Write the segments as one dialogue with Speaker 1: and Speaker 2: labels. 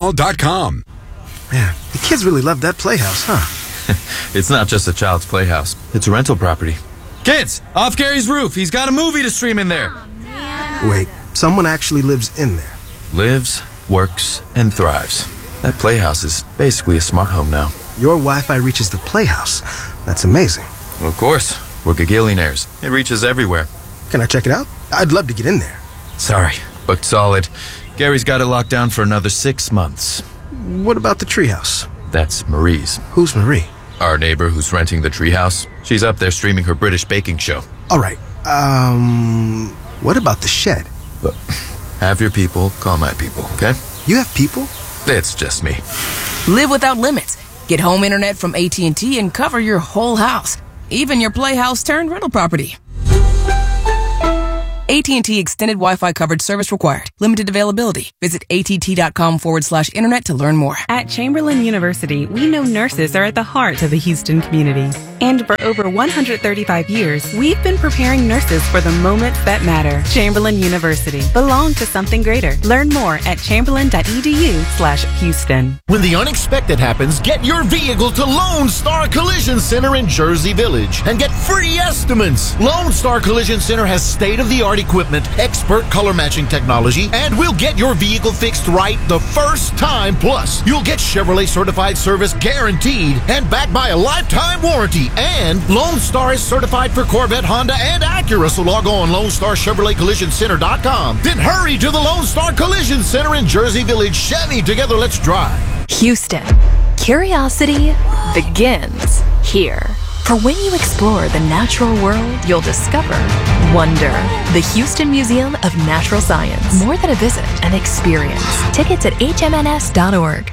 Speaker 1: ChumbaCasino.com.
Speaker 2: Man, the kids really love that playhouse, huh?
Speaker 3: It's not just a child's playhouse. It's a rental property. Kids, off Gary's roof. He's got a movie to stream in there.
Speaker 2: Wait, someone actually lives in there?
Speaker 3: Lives, works, and thrives. That playhouse is basically a smart home now.
Speaker 2: Your Wi-Fi reaches the playhouse. That's amazing.
Speaker 3: Well, of course. We're gagillionaires. It reaches everywhere.
Speaker 2: Can I check it out? I'd love to get in there.
Speaker 3: Sorry, booked solid. Gary's got it locked down for another 6 months.
Speaker 2: What about the treehouse?
Speaker 3: That's Marie's.
Speaker 2: Who's Marie?
Speaker 3: Our neighbor who's renting the treehouse. She's up there streaming her British baking show.
Speaker 2: All right. What about the shed?
Speaker 3: But have your people call my people, okay?
Speaker 2: You have people?
Speaker 3: It's just me.
Speaker 4: Live without limits. Get home internet from AT&T and cover your whole house. Even your playhouse turned rental property. AT&T Extended Wi-Fi coverage service required. Limited availability. Visit att.com/internet to learn more.
Speaker 5: At Chamberlain University, we know nurses are at the heart of the Houston community. And for over 135 years, we've been preparing nurses for the moments that matter. Chamberlain University. Belong to something greater. Learn more at chamberlain.edu/Houston.
Speaker 6: When the unexpected happens, get your vehicle to Lone Star Collision Center in Jersey Village and get free estimates. Lone Star Collision Center has state-of-the-art equipment, expert color matching technology, and we'll get your vehicle fixed right the first time. Plus, you'll get Chevrolet certified service guaranteed and backed by a lifetime warranty. And Lone Star is certified for Corvette, Honda, and Acura. So log on LoneStarChevroletCollisionCenter.com. Then hurry to the Lone Star Collision Center in Jersey Village. Chevy, together let's drive.
Speaker 7: Houston. Curiosity begins here. For when you explore the natural world, you'll discover wonder. The Houston Museum of Natural Science. More than a visit, an experience. Tickets at hmns.org.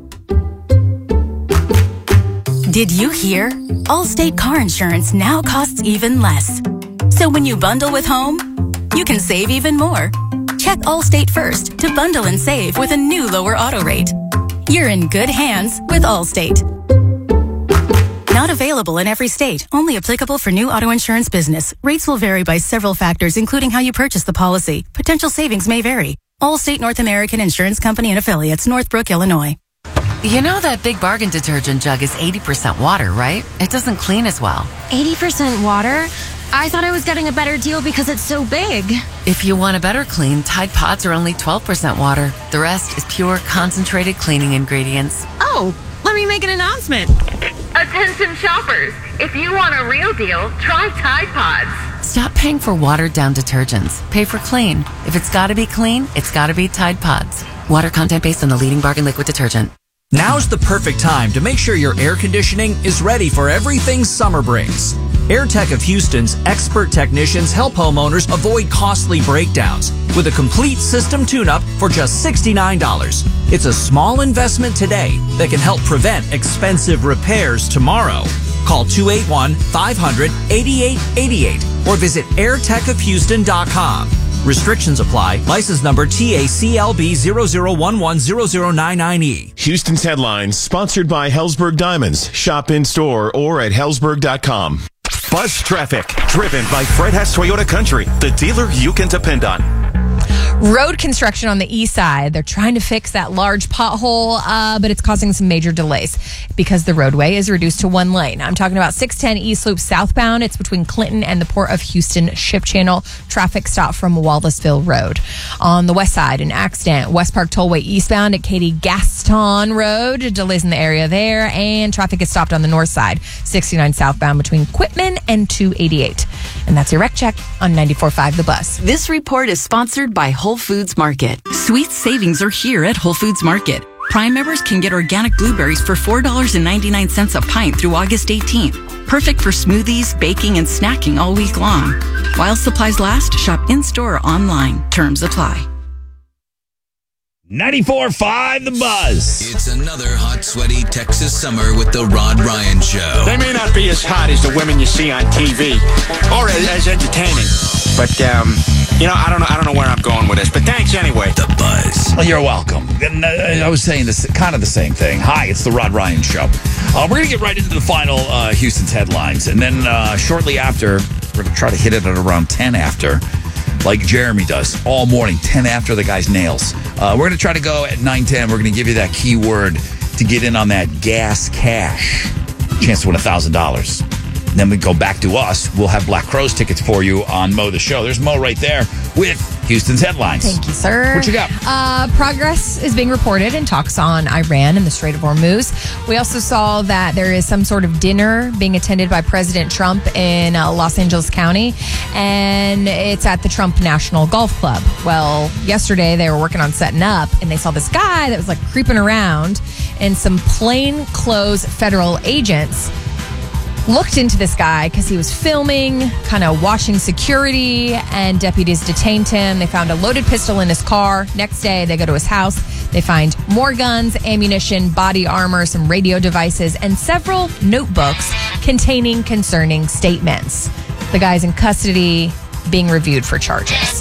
Speaker 8: Did you hear? Allstate car insurance now costs even less. So when you bundle with home, you can save even more. Check Allstate first to bundle and save with a new lower auto rate. You're in good hands with Allstate. Not available in every state. Only applicable for new auto insurance business. Rates will vary by several factors, including how you purchase the policy. Potential savings may vary. Allstate North American Insurance Company and Affiliates, Northbrook, Illinois.
Speaker 9: You know that Big Bargain detergent jug is 80% water, right? It doesn't clean as well.
Speaker 10: 80% water? I thought I was getting a better deal because it's so big.
Speaker 9: If you want a better clean, Tide Pods are only 12% water. The rest is pure, concentrated cleaning ingredients.
Speaker 10: Oh, let me make an announcement. Attention shoppers, if you want a real deal, try Tide Pods.
Speaker 9: Stop paying for watered-down detergents. Pay for clean. If it's got to be clean, it's got to be Tide Pods. Water content based on the leading bargain liquid detergent.
Speaker 11: Now's the perfect time to make sure your air conditioning is ready for everything summer brings. AirTech of Houston's expert technicians help homeowners avoid costly breakdowns with a complete system tune-up for just $69. It's a small investment today that can help prevent expensive repairs tomorrow. Call 281-500-8888 or visit airtechofhouston.com. Restrictions apply. License number TACLB 00110099E.
Speaker 12: Houston's headlines, sponsored by Hellsberg Diamonds. Shop in store or at hellsberg.com.
Speaker 13: Buzz traffic, driven by Fred Hess Toyota Country, the dealer you can depend on.
Speaker 14: Road construction on the east side. They're trying to fix that large pothole, but it's causing some major delays because the roadway is reduced to one lane. I'm talking about 610 East Loop southbound. It's between Clinton and the Port of Houston Ship Channel. Traffic stop from Wallaceville Road. On the west side, an accident. West Park Tollway eastbound at Katy Gaston Road. Delays in the area there. And traffic is stopped on the north side, 69 southbound between Quitman and 288. And that's your wreck check on 94.5 The Buzz.
Speaker 15: This report is sponsored by Whole Foods Market. Sweet savings are here at Whole Foods Market. Prime members can get organic blueberries for $4.99 a pint through August 18th. Perfect for smoothies, baking, and snacking all week long. While supplies last, shop in-store or online. Terms apply.
Speaker 16: 94.5 The Buzz.
Speaker 17: It's another hot, sweaty Texas summer with the Rod Ryan Show.
Speaker 18: They may not be as hot as the women you see on TV or as entertaining, but I don't know where I'm going with this. But thanks anyway.
Speaker 17: The Buzz.
Speaker 16: Well, you're welcome. And I was saying this kind of the same thing. Hi, it's the Rod Ryan Show. We're gonna get right into the final Houston's headlines, and then shortly after, we're gonna try to hit it at around 10 after. like Jeremy does all morning, 10 after the guy's nails. We're going to try to go at 9:10. We're going to give you that keyword to get in on that gas cash. Chance to win $1,000. Then we go back to us. We'll have Black Crowes tickets for you on Mo the Show. There's Mo right there with Houston's headlines.
Speaker 14: Thank you, sir.
Speaker 16: What you got?
Speaker 14: Progress is being reported in talks on Iran and the Strait of Hormuz. We also saw that there is some sort of dinner being attended by President Trump in Los Angeles County, and it's at the Trump National Golf Club. Well, yesterday they were working on setting up, and they saw this guy that was like creeping around, and some plainclothes federal agents looked into this guy because he was filming, kind of watching security, and deputies detained him. They found a loaded pistol in his car. Next day, they go to his house. They find more guns, ammunition, body armor, some radio devices, and several notebooks containing concerning statements. The guy's in custody, being reviewed for charges.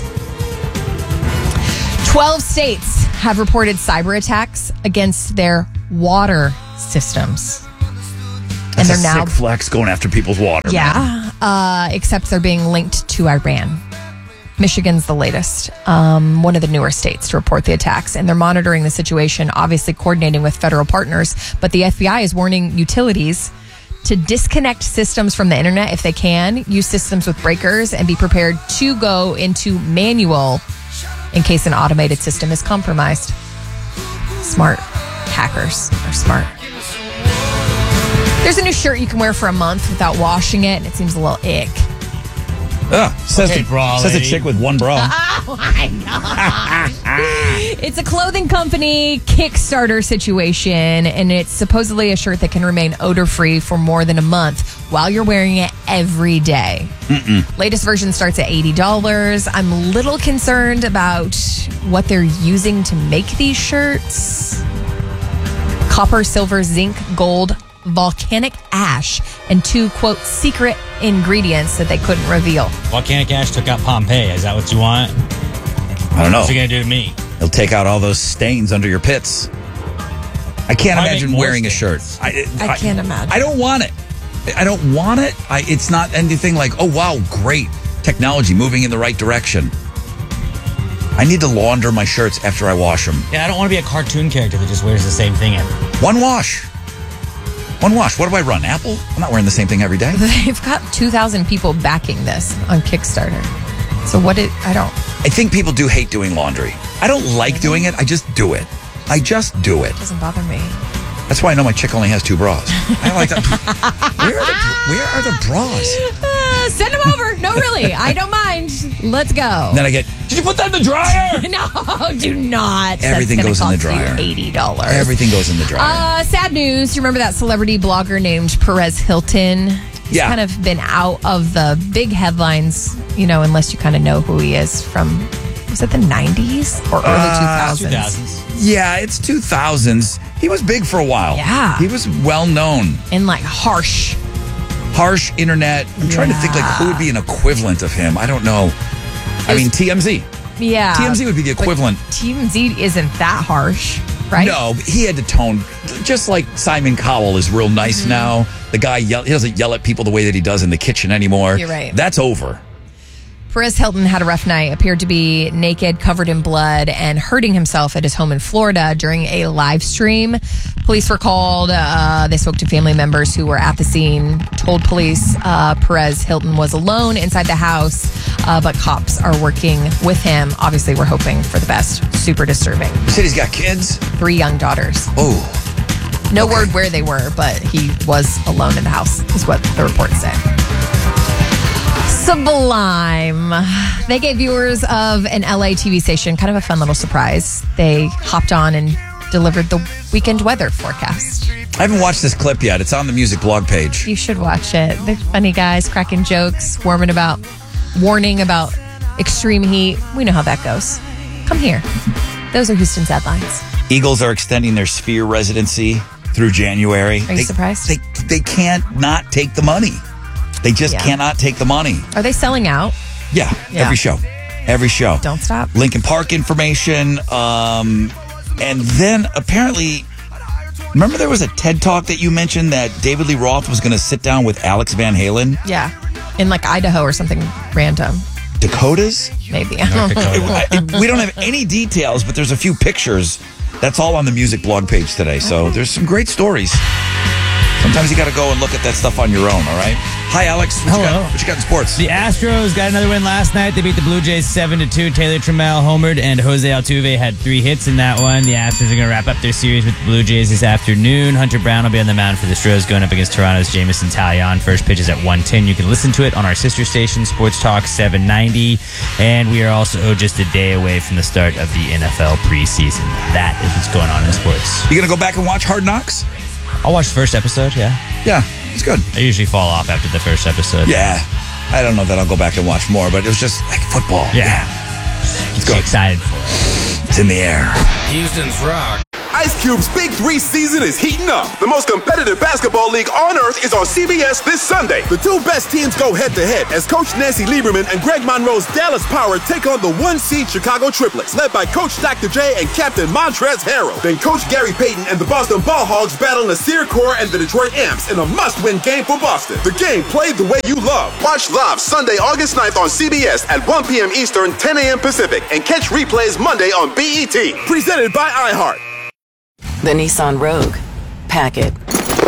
Speaker 14: 12 states have reported cyber attacks against their water systems.
Speaker 16: That's and they're now sick flex going after people's water.
Speaker 14: Yeah, except they're being linked to Iran. Michigan's the latest, one of the newer states to report the attacks, and they're monitoring the situation, obviously coordinating with federal partners. But the FBI is warning utilities to disconnect systems from the internet if they can, use systems with breakers, and be prepared to go into manual in case an automated system is compromised. Smart hackers are smart. There's a new shirt you can wear for a month without washing it, and it seems a little ick.
Speaker 16: Says the chick with one bra.
Speaker 14: Oh my God. It's a clothing company Kickstarter situation, and it's supposedly a shirt that can remain odor-free for more than a month while you're wearing it every day. Latest version starts at $80. I'm a little concerned about what they're using to make these shirts. Copper, silver, zinc, gold, volcanic ash, and 2, quote, secret ingredients that they couldn't reveal.
Speaker 1: Volcanic ash took out Pompeii. Is that what you want?
Speaker 16: I don't know.
Speaker 1: What's it going to do to me?
Speaker 16: It'll take out all those stains under your pits. I can't imagine wearing a shirt.
Speaker 14: I can't imagine.
Speaker 16: I don't want it. I don't want it. It's not anything like, oh, wow, great technology moving in the right direction. I need to launder my shirts after I wash them.
Speaker 1: Yeah, I don't want to be a cartoon character that just wears the same thing every day.
Speaker 16: One wash. What do I run? Apple? I'm not wearing the same thing every day.
Speaker 14: They've got 2,000 people backing this on Kickstarter. So
Speaker 16: I think people do hate doing laundry. I don't like doing it. I just do it. It
Speaker 14: doesn't bother me.
Speaker 16: That's why I know my chick only has 2 bras. I don't like that. Where are the bras?
Speaker 14: Send them over. No, really. I don't mind. Let's go.
Speaker 16: Then I get, did you put that in the dryer?
Speaker 14: No, do not.
Speaker 16: Everything goes in the dryer.
Speaker 14: $80.
Speaker 16: Everything goes in the dryer.
Speaker 14: Sad news. You remember that celebrity blogger named Perez Hilton? He's kind of been out of the big headlines, unless you kind of know who he is from, was it the 90s or early 2000s?
Speaker 16: Yeah, it's 2000s. He was big for a while.
Speaker 14: Yeah.
Speaker 16: He was well known.
Speaker 14: And harsh
Speaker 16: internet. I'm trying to think who would be an equivalent of him. I don't know. TMZ.
Speaker 14: Yeah.
Speaker 16: TMZ would be the equivalent.
Speaker 14: TMZ isn't that harsh, right?
Speaker 16: No, he had to tone. Just like Simon Cowell is real nice now. The guy, he doesn't yell at people the way that he does in the kitchen anymore.
Speaker 14: You're right.
Speaker 16: That's over.
Speaker 14: Perez Hilton had a rough night, appeared to be naked, covered in blood, and hurting himself at his home in Florida during a live stream. Police were called. They spoke to family members who were at the scene, told police Perez Hilton was alone inside the house, but cops are working with him. Obviously, we're hoping for the best. Super disturbing.
Speaker 16: You said he's got kids?
Speaker 14: 3 young daughters.
Speaker 16: Oh.
Speaker 14: No word where they were, but he was alone in the house, is what the reports say. Sublime. They gave viewers of an LA TV station kind of a fun little surprise. They hopped on and delivered the weekend weather forecast.
Speaker 16: I haven't watched this clip yet. It's on the music blog page.
Speaker 14: You should watch it. They're funny guys, cracking jokes, warning about extreme heat. We know how that goes. Come here. Those are Houston's headlines.
Speaker 16: Eagles are extending their Sphere residency through January.
Speaker 14: Are you surprised?
Speaker 16: They can't not take the money. They just cannot take the money.
Speaker 14: Are they selling out?
Speaker 16: Yeah. Every show.
Speaker 14: Don't stop.
Speaker 16: Lincoln Park information. And then apparently, remember there was a TED Talk that you mentioned that David Lee Roth was going to sit down with Alex Van Halen?
Speaker 14: Yeah. In Idaho or something random.
Speaker 16: Dakotas?
Speaker 14: Maybe.
Speaker 16: We don't have any details, but there's a few pictures. That's all on the music blog page today. So there's some great stories. Sometimes you got to go and look at that stuff on your own, all right? Hi, Alex. What you got in sports?
Speaker 1: The Astros got another win last night. They beat the Blue Jays 7-2. Taylor Trammell homered, and Jose Altuve had 3 hits in that one. The Astros are going to wrap up their series with the Blue Jays this afternoon. Hunter Brown will be on the mound for the Astros going up against Toronto's Jameson Taillon. First pitch is at 1:10. You can listen to it on our sister station, Sports Talk 790. And we are also just a day away from the start of the NFL preseason. That is what's going on in sports.
Speaker 16: You going to go back and watch Hard Knocks?
Speaker 1: I'll watch the first episode, yeah.
Speaker 16: Yeah, it's good.
Speaker 1: I usually fall off after the first episode.
Speaker 16: Yeah. I don't know that I'll go back and watch more, but it was just like football.
Speaker 1: Yeah.
Speaker 16: Let's go.
Speaker 1: Excited for it.
Speaker 16: It's in the air.
Speaker 17: Houston's Rock.
Speaker 19: Ice Cube's Big 3 season is heating up. The most competitive basketball league on earth is on CBS this Sunday. The 2 best teams go head-to-head as Coach Nancy Lieberman and Greg Monroe's Dallas Power take on the 1-seed Chicago Triplets, led by Coach Dr. J and Captain Montrezl Harrell. Then Coach Gary Payton and the Boston Ball Hogs battle Nasir Kaur and the Detroit Amps in a must-win game for Boston. The game played the way you love. Watch live Sunday, August 9th on CBS at 1 p.m. Eastern, 10 a.m. Pacific, and catch replays Monday on BET. Presented by iHeart.
Speaker 9: The Nissan Rogue. Pack it.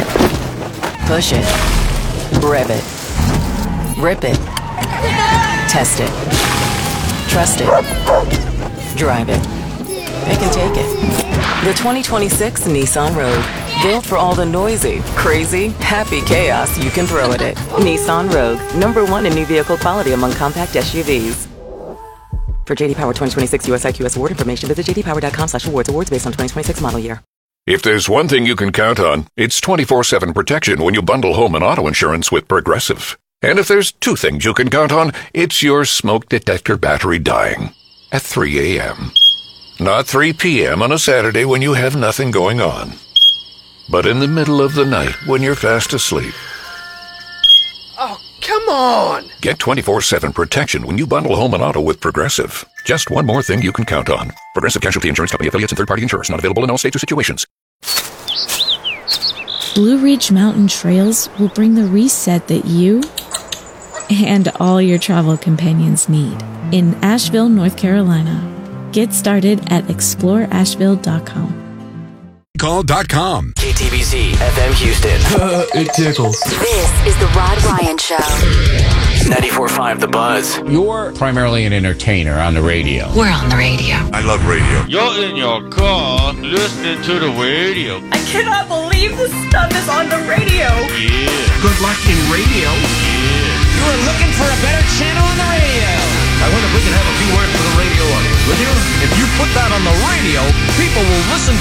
Speaker 9: Push it. Rev it. Rip it. Test it. Trust it. Drive it. Pick and take it. The 2026 Nissan Rogue. Built for all the noisy, crazy, happy chaos you can throw at it. Nissan Rogue. #1 in new vehicle quality among compact SUVs. For JD Power 2026 US IQS award information, visit jdpower.com/awards. Awards based on 2026 model year.
Speaker 20: If there's one thing you can count on, it's 24/7 protection when you bundle home and auto insurance with Progressive. And if there's 2 things you can count on, it's your smoke detector battery dying at 3 a.m. Not 3 p.m. on a Saturday when you have nothing going on, but in the middle of the night when you're fast asleep.
Speaker 2: Oh, come on!
Speaker 20: Get 24/7 protection when you bundle home and auto with Progressive. Just one more thing you can count on. Progressive Casualty Insurance Company affiliates and third-party insurers. Not available in all states or situations.
Speaker 21: Blue Ridge Mountain Trails will bring the reset that you and all your travel companions need in Asheville, North Carolina. Get started at exploreasheville.com.
Speaker 22: Call.com.
Speaker 23: KTBC FM Houston.
Speaker 22: It tickles.
Speaker 23: This is the Rod Ryan Show. 94.5 The Buzz.
Speaker 24: You're primarily an entertainer on the radio.
Speaker 23: We're on the radio.
Speaker 22: I love radio.
Speaker 25: You're in your car listening to the radio.
Speaker 26: I cannot believe this stuff is on the radio.
Speaker 25: Yeah.
Speaker 2: Good luck in radio.
Speaker 25: Yeah.
Speaker 23: You are looking for a better channel on the radio.
Speaker 22: I wonder if we can have a few words for the radio audience, would you?
Speaker 24: If you put that on the radio,